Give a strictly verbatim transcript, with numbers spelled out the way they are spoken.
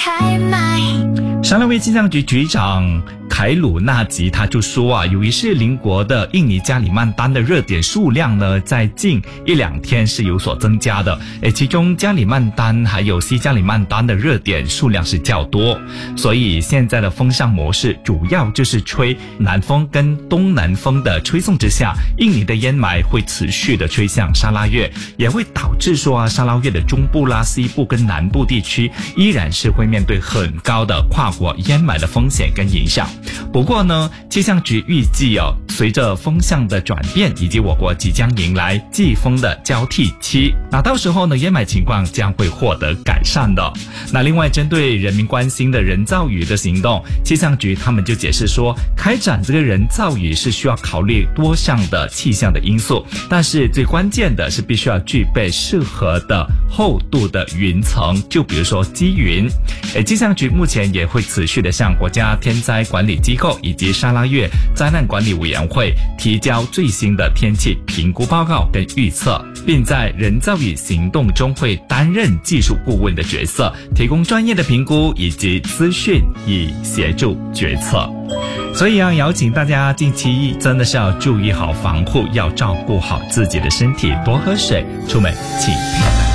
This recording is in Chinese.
开卖。 沙拉越气象局局长凯鲁纳吉他就说啊，由于是邻国的印尼加里曼丹的热点数量呢，在近一两天是有所增加的，诶，其中加里曼丹还有西加里曼丹的热点数量是较多，所以现在的风向模式主要就是吹南风跟东南风的吹送之下，印尼的烟霾会持续的吹向沙拉越，也会导致说啊，沙拉越的中部啦、西部跟南部地区依然是会面对很高的跨国烟霾的风险跟影响。不过呢，气象局预计哦，随着风向的转变，以及我国即将迎来季风的交替期，那到时候呢，烟霾情况将会获得改善的。那另外，针对人民关心的人造雨的行动，气象局他们就解释说，开展这个人造雨是需要考虑多项的气象的因素，但是最关键的是必须要具备适合的厚度的云层，就比如说积云。诶，气象局目前也会持续的向国家天灾管理机构以及沙拉越灾难管理委员会提交最新的天气评估报告跟预测，并在人造雨行动中会担任技术顾问的角色，提供专业的评估以及资讯，以协助决策。所以啊，邀请大家近期真的是要注意好防护，要照顾好自己的身体，多喝水，出门请平安。